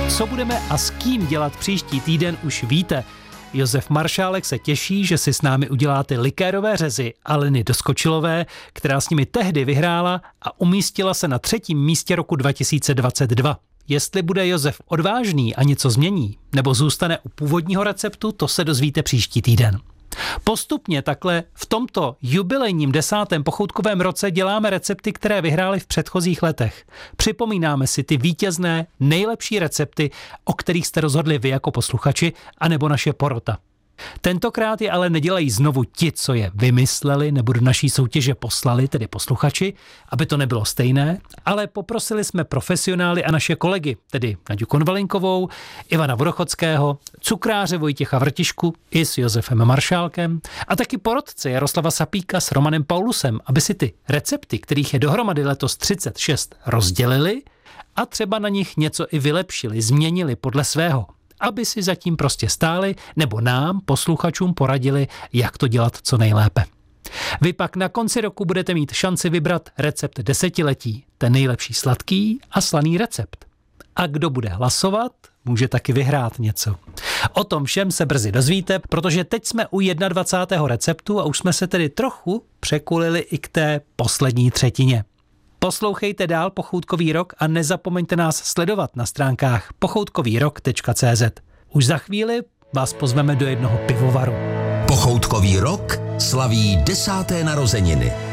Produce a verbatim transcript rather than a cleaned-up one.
Co budeme a s kým dělat příští týden, už víte. Josef Maršálek se těší, že si s námi uděláte likérové řezy Aleny Doskočilové, která s nimi tehdy vyhrála a umístila se na třetím místě roku dva tisíce dvacet dva. Jestli bude Josef odvážný a něco změní, nebo zůstane u původního receptu, to se dozvíte příští týden. Postupně takhle v tomto jubilejním desátém pochoutkovém roce děláme recepty, které vyhrály v předchozích letech. Připomínáme si ty vítězné, nejlepší recepty, o kterých jste rozhodli vy jako posluchači, anebo naše porota. Tentokrát je ale nedělají znovu ti, co je vymysleli nebo do naší soutěže poslali, tedy posluchači, aby to nebylo stejné, ale poprosili jsme profesionály a naše kolegy, tedy Naďu Konvalinkovou, Ivana Vodochodského, cukráře Vojtěcha Vrtišku i s Josefem Maršálkem a taky porotce Jaroslava Sapíka s Romanem Paulusem, aby si ty recepty, kterých je dohromady letos třicet šest, rozdělili a třeba na nich něco i vylepšili, změnili podle svého, aby si zatím prostě stáli nebo nám, posluchačům, poradili, jak to dělat co nejlépe. Vy pak na konci roku budete mít šanci vybrat recept desetiletí, ten nejlepší sladký a slaný recept. A kdo bude hlasovat, může taky vyhrát něco. O tom všem se brzy dozvíte, protože teď jsme u dvacátého prvního receptu a už jsme se tedy trochu překulili i k té poslední třetině. Poslouchejte dál Pochoutkový rok a nezapomeňte nás sledovat na stránkách pochoutkový rok tečka cé zet. Už za chvíli vás pozveme do jednoho pivovaru. Pochoutkový rok slaví desáté narozeniny.